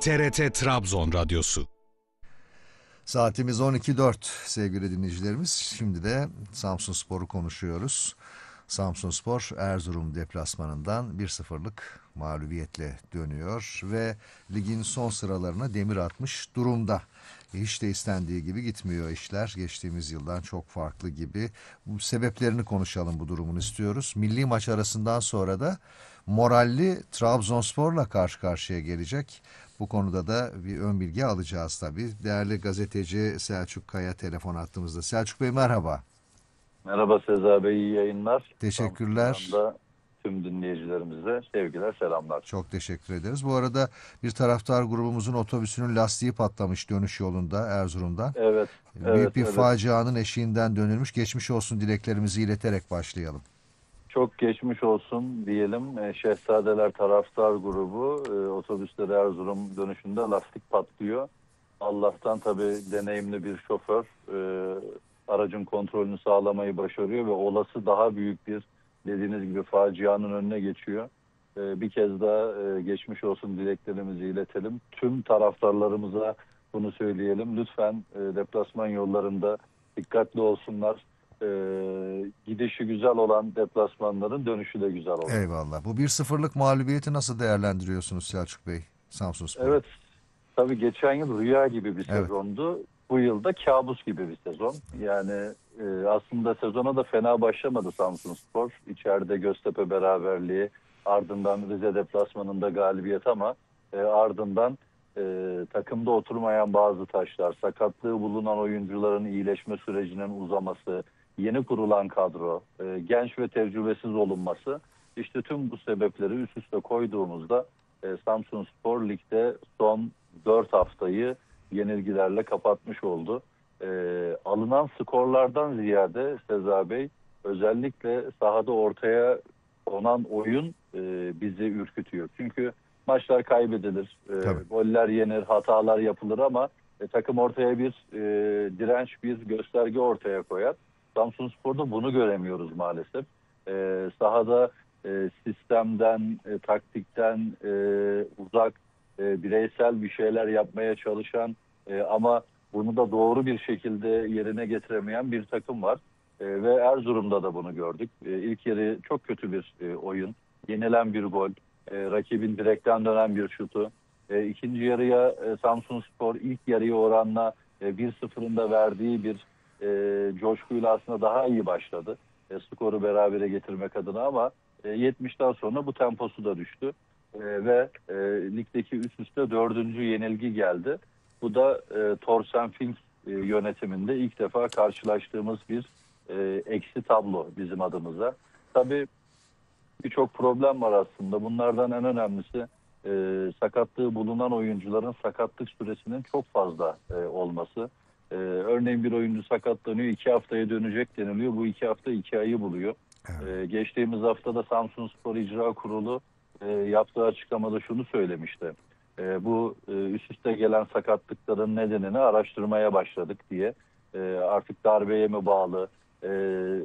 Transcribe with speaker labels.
Speaker 1: TRT Trabzon Radyosu.
Speaker 2: Saatimiz 12.04 sevgili dinleyicilerimiz. Şimdi de Samsunspor'u konuşuyoruz. Samsunspor Erzurum deplasmanından 1-0'lık mağlubiyetle dönüyor ve ligin son sıralarına demir atmış durumda. Hiç de istendiği gibi gitmiyor işler. Geçtiğimiz yıldan çok farklı gibi. Bu sebeplerini konuşalım, bu durumun istiyoruz. Milli maç arasından sonra da moralli Trabzonspor'la karşı karşıya gelecek. Bu konuda da bir ön bilgi alacağız tabii. Değerli gazeteci Selçuk Kaya telefon attığımızda. Selçuk Bey merhaba.
Speaker 3: Merhaba Sezai Bey, iyi yayınlar.
Speaker 2: Teşekkürler.
Speaker 3: Samsun'dan da tüm dinleyicilerimize sevgiler, selamlar.
Speaker 2: Çok teşekkür ederiz. Bu arada bir taraftar grubumuzun otobüsünün lastiği patlamış dönüş yolunda Erzurum'dan.
Speaker 3: Evet.
Speaker 2: Büyük bir facianın eşiğinden dönülmüş. Geçmiş olsun dileklerimizi ileterek başlayalım.
Speaker 3: Çok geçmiş olsun diyelim. Şehzadeler taraftar grubu otobüsleri Erzurum dönüşünde lastik patlıyor. Allah'tan tabii deneyimli bir şoför aracın kontrolünü sağlamayı başarıyor ve olası daha büyük bir, dediğiniz gibi, facianın önüne geçiyor. Bir kez daha geçmiş olsun dileklerimizi iletelim. Tüm taraftarlarımıza bunu söyleyelim. Lütfen deplasman yollarında dikkatli olsunlar. Gidişi güzel olan deplasmanların dönüşü de güzel olur.
Speaker 2: Eyvallah. Bu 1-0'lık mağlubiyeti nasıl değerlendiriyorsunuz Selçuk Bey? Samsunspor.
Speaker 3: Evet. Tabii geçen yıl rüya gibi bir
Speaker 2: Evet.
Speaker 3: sezondu. Bu yıl da kabus gibi bir sezon. Yani aslında sezona da fena başlamadı Samsunspor. İçeride Göztepe beraberliği, ardından Rize deplasmanında galibiyet ama ardından takımda oturmayan bazı taşlar, sakatlığı bulunan oyuncuların iyileşme sürecinin uzaması, yeni kurulan kadro, genç ve tecrübesiz olunması, işte tüm bu sebepleri üst üste koyduğumuzda Samsunspor ligde son 4 haftayı yenilgilerle kapatmış oldu. Alınan skorlardan ziyade Sezai Bey, özellikle sahada ortaya konan oyun bizi ürkütüyor. Çünkü maçlar kaybedilir, goller yenir, hatalar yapılır ama takım ortaya bir direnç, bir gösterge ortaya koyar. Samsunspor'da bunu göremiyoruz maalesef. Sahada sistemden, taktikten uzak, bireysel bir şeyler yapmaya çalışan ama bunu da doğru bir şekilde yerine getiremeyen bir takım var. Ve Erzurum'da da bunu gördük. İlk yarı çok kötü bir oyun. Yenilen bir gol, rakibin direkten dönen bir şutu. İkinci yarıya Samsunspor ilk yarıya oranla 1-0'ın da verdiği bir coşkuyla aslında daha iyi başladı. Skoru berabere getirmek adına ama 70'ten sonra bu temposu da düştü. Ve ligdeki üst üste 4. yenilgi geldi. Bu da Thorsten Fink yönetiminde ilk defa karşılaştığımız bir eksi tablo bizim adımıza. Tabii birçok problem var aslında. Bunlardan en önemlisi sakatlığı bulunan oyuncuların sakatlık süresinin çok fazla olması. Örneğin bir oyuncu sakatlanıyor, 2 haftaya dönecek deniliyor. Bu 2 hafta 2 ayı buluyor. Evet. Geçtiğimiz hafta da Samsunspor İcra Kurulu yaptığı açıklamada şunu söylemişti. Bu üst üste gelen sakatlıkların nedenini araştırmaya başladık diye. Artık darbeye mi bağlı,